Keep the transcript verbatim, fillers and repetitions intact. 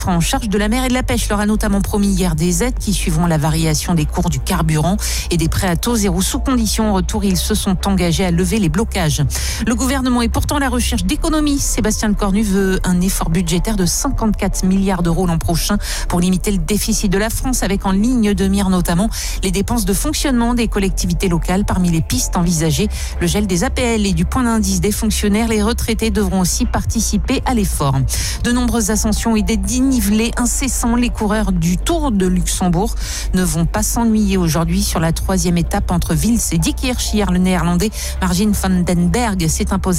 en charge de la mer et de la pêche leur a notamment promis hier des aides qui suivront la variation des cours du carburant et des prêts à taux zéro sous condition. En retour, ils se sont engagés à lever les blocages. Le gouvernement est pourtant à la recherche d'économies. Sébastien Cornu veut un effort budgétaire de cinquante-quatre milliards d'euros l'an prochain pour limiter le déficit de la France, avec en ligne de mire notamment les dépenses de fonctionnement des collectivités locales. Parmi les pistes envisagées, le gel des A P L et du point d'indice des fonctionnaires. Les retraités devront aussi participer à l'effort. De nombreuses ascensions et des dénivelés incessants. Les coureurs du Tour de Luxembourg ne vont pas s'ennuyer aujourd'hui sur la troisième étape entre Wils et Diekirch. Hier, le néerlandais Marijn van den Berg s'est imposé